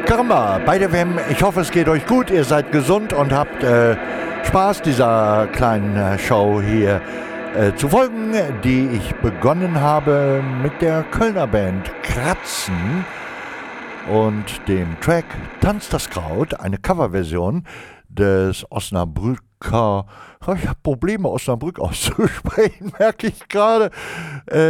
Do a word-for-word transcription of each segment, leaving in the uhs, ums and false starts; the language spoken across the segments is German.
Karamba, bei der W M, ich hoffe, es geht euch gut, ihr seid gesund und habt äh, Spaß dieser kleinen äh, Show hier äh, zu folgen, die ich begonnen habe mit der Kölner Band Kratzen und dem Track Tanzt das Kraut, eine Coverversion des Osnabrücker, ich habe Probleme, Osnabrück auszusprechen, merke ich gerade, äh,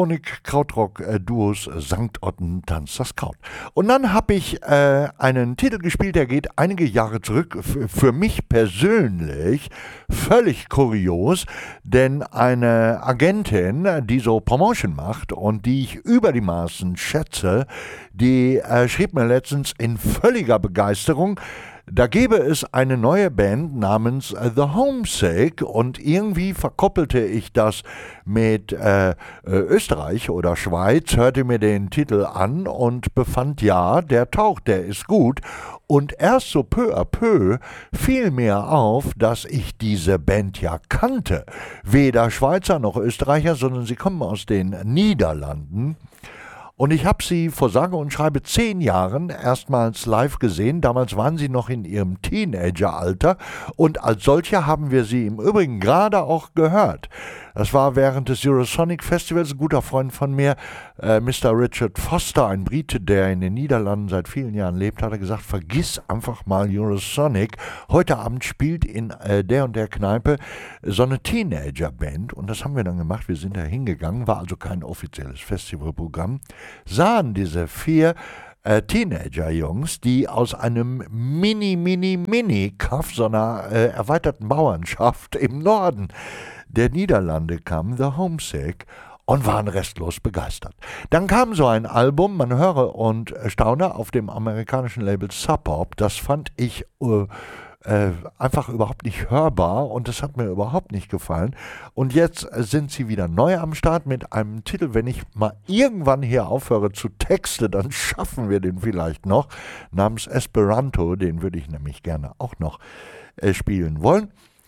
Elektronik-Krautrock-Duos Sankt Otten Tanzt das Kraut. Und dann habe ich äh, einen Titel gespielt, der geht einige Jahre zurück, F- für mich persönlich völlig kurios, denn eine Agentin, die so Promotion macht und die ich über die Maßen schätze, die äh, schrieb mir letztens in völliger Begeisterung, da gäbe es eine neue Band namens The Homesick und irgendwie verkoppelte ich das mit äh, Österreich oder Schweiz, hörte mir den Titel an und befand, ja, der taucht, der ist gut. Und erst so peu à peu fiel mir auf, dass ich diese Band ja kannte. Weder Schweizer noch Österreicher, sondern sie kommen aus den Niederlanden. Und ich habe sie vor sage und schreibe zehn Jahren erstmals live gesehen. Damals waren sie noch in ihrem Teenageralter und als solche haben wir sie im Übrigen gerade auch gehört. Das war während des Eurosonic Festivals. Ein guter Freund von mir, äh, Mister Richard Foster, ein Brite, der in den Niederlanden seit vielen Jahren lebt, hat gesagt, vergiss einfach mal Eurosonic. Heute Abend spielt in äh, der und der Kneipe so eine Teenagerband und das haben wir dann gemacht. Wir sind da hingegangen, war also kein offizielles Festivalprogramm, sahen diese vier Äh, Teenager-Jungs, die aus einem mini, mini, mini Kaff, so einer äh, erweiterten Bauernschaft im Norden der Niederlande kamen, The Homesick, und waren restlos begeistert. Dann kam so ein Album, man höre und staune, auf dem amerikanischen Label Sub Pop. Das fand ich äh, äh, einfach überhaupt nicht hörbar und das hat mir überhaupt nicht gefallen. Und jetzt sind sie wieder neu am Start mit einem Titel, wenn ich mal irgendwann hier aufhöre zu texten, dann schaffen wir den vielleicht noch, namens Esperanto, den würde ich nämlich gerne auch noch äh, spielen wollen.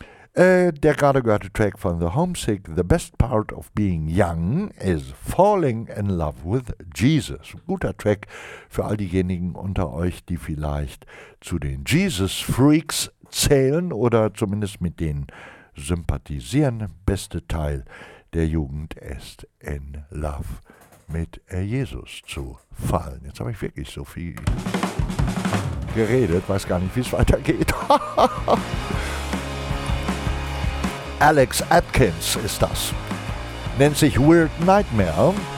Äh, der gerade gehörte Track von The Homesick, The Best Part of Being Young is Falling in Love with Jesus. Ein guter Track für all diejenigen unter euch, die vielleicht zu den Jesus-Freaks zählen oder zumindest mit denen sympathisieren. Beste Teil der Jugend ist in Love mit Jesus zu fallen. Jetzt habe ich wirklich so viel geredet, weiß gar nicht, wie es weitergeht. Alex Atkins ist das. Nennt sich Weird Nightmare.